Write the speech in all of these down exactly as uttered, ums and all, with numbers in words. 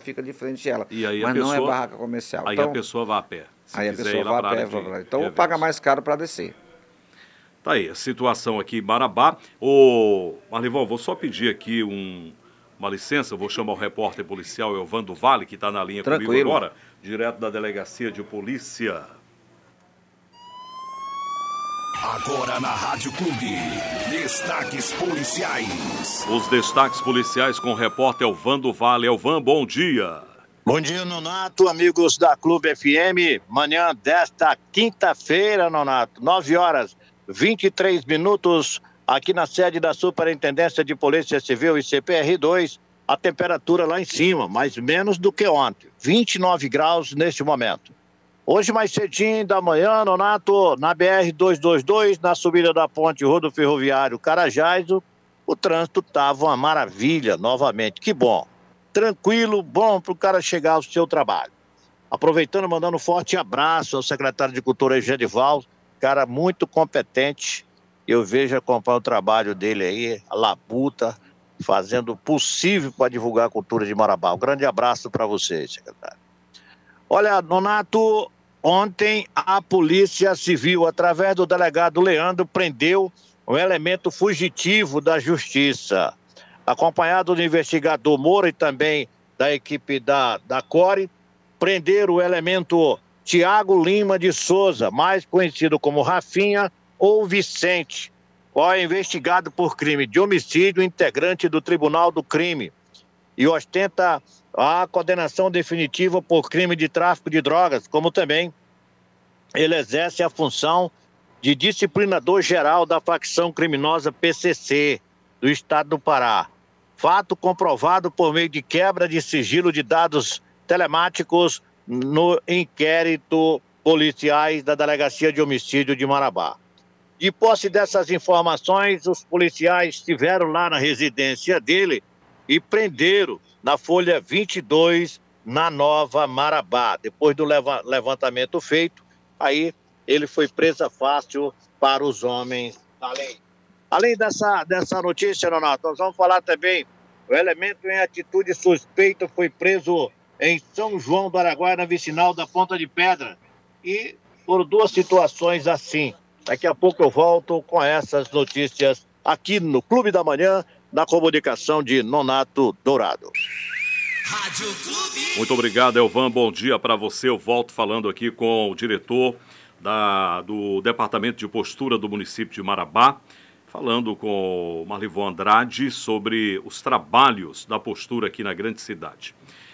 fica de frente a ela. E aí a mas pessoa, não é barraca comercial. Aí então, a pessoa vai a pé. Se aí a pessoa vai a pé. De, então de paga mais caro para descer. Tá aí, a situação aqui em Marabá. Ô, Marlivão, vou só pedir aqui um, uma licença, vou chamar o repórter policial Elvando Vale, que está na linha Tranquilo. comigo agora, direto da Delegacia de Polícia. Agora na Rádio Clube, destaques policiais. Os destaques policiais com o repórter Elvando Vale. Elvan, bom dia. Bom dia, Nonato, amigos da Clube F M. Manhã desta quinta-feira, Nonato, nove horas e vinte e três minutos, aqui na sede da Superintendência de Polícia Civil e C P R dois, a temperatura lá em cima, mas menos do que ontem, vinte e nove graus neste momento. Hoje mais cedinho da manhã, Nonato, na B R duzentos e vinte e dois, na subida da ponte Rodo Ferroviário Carajás, o, o trânsito estava uma maravilha novamente, que bom. Tranquilo, bom para o cara chegar ao seu trabalho. Aproveitando, mandando um forte abraço ao secretário de Cultura, Gedival, cara muito competente. Eu vejo, acompanho o trabalho dele aí, a labuta, fazendo o possível para divulgar a cultura de Marabá. Um grande abraço para vocês, secretário. Olha, Nonato, ontem a Polícia Civil, através do delegado Leandro, prendeu um elemento fugitivo da Justiça. Acompanhado do investigador Moura e também da equipe da, da Core, prenderam o elemento Tiago Lima de Souza, mais conhecido como Rafinha ou Vicente, qual é investigado por crime de homicídio, integrante do Tribunal do Crime, e ostenta a condenação definitiva por crime de tráfico de drogas, como também ele exerce a função de disciplinador geral da facção criminosa P C C do estado do Pará. Fato comprovado por meio de quebra de sigilo de dados telemáticos no inquérito policiais da Delegacia de Homicídio de Marabá. De posse dessas informações, os policiais estiveram lá na residência dele e prenderam na folha vinte e dois, na Nova Marabá. Depois do leva- levantamento feito, aí ele foi presa fácil para os homens da lei. Além dessa, dessa notícia, Nonato, nós vamos falar também, o elemento em atitude suspeita foi preso em São João do Araguaia, na vicinal da Ponta de Pedra. E foram duas situações assim. Daqui a pouco eu volto com essas notícias aqui no Clube da Manhã, na comunicação de Nonato Dourado. Rádio Clube. Muito obrigado, Elvan. Bom dia para você. Eu volto falando aqui com o diretor da, do Departamento de Postura do município de Marabá, falando com o Marlivon Andrade sobre os trabalhos da postura aqui na grande cidade.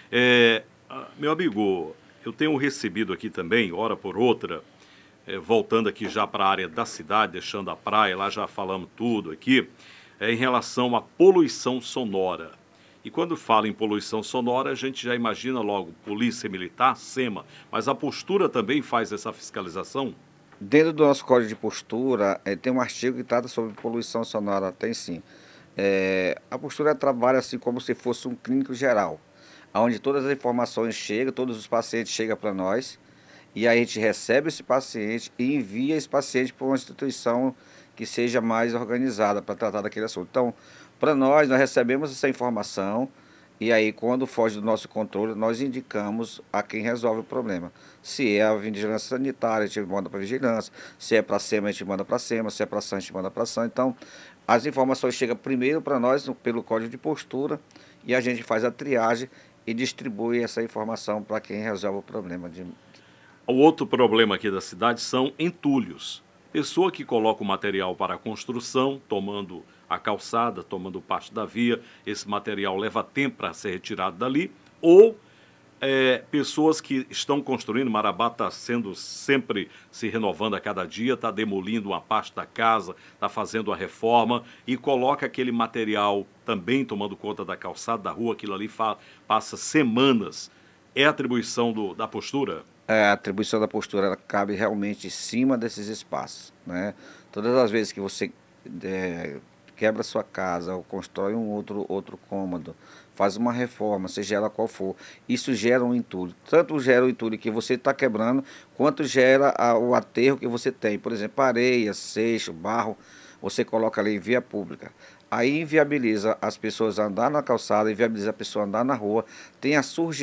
É, meu amigo, eu tenho recebido aqui também, hora por outra, é, voltando aqui já para a área da cidade, deixando a praia, lá já falamos tudo aqui, é, em relação à poluição sonora. E quando fala em poluição sonora, a gente já imagina logo Polícia Militar, SEMA, mas a postura também faz essa fiscalização? Dentro do nosso código de postura, é, tem um artigo que trata sobre poluição sonora, tem sim. É, a postura trabalha assim como se fosse um clínico geral, onde todas as informações chegam, todos os pacientes chegam para nós, e aí a gente recebe esse paciente e envia esse paciente para uma instituição que seja mais organizada para tratar daquele assunto. Então, para nós, nós recebemos essa informação, e aí, quando foge do nosso controle, nós indicamos a quem resolve o problema. Se é a vigilância sanitária, a gente manda para a vigilância. Se é para a SEMA, a gente manda para a SEMA. Se é para a SAN, a gente manda para a SAN. Então, as informações chegam primeiro para nós, pelo código de postura, e a gente faz a triagem e distribui essa informação para quem resolve o problema. De... O outro problema aqui da cidade são entulhos. Pessoa que coloca o material para a construção, tomando a calçada, tomando parte da via, esse material leva tempo para ser retirado dali, ou é, pessoas que estão construindo, Marabá está sendo sempre se renovando a cada dia, está demolindo uma parte da casa, está fazendo a reforma e coloca aquele material também tomando conta da calçada, da rua, aquilo ali fa- passa semanas. É atribuição do, da postura? É, a atribuição da postura ela cabe realmente em cima desses espaços, né? Todas as vezes que você é, quebra sua casa ou constrói um outro, outro cômodo, faz uma reforma, seja ela qual for, isso gera um entulho. Tanto gera o entulho que você está quebrando, quanto gera a, o aterro que você tem. Por exemplo, areia, seixo, barro, você coloca ali em via pública. Aí inviabiliza as pessoas andar na calçada, inviabiliza a pessoa andar na rua, tem a surgimento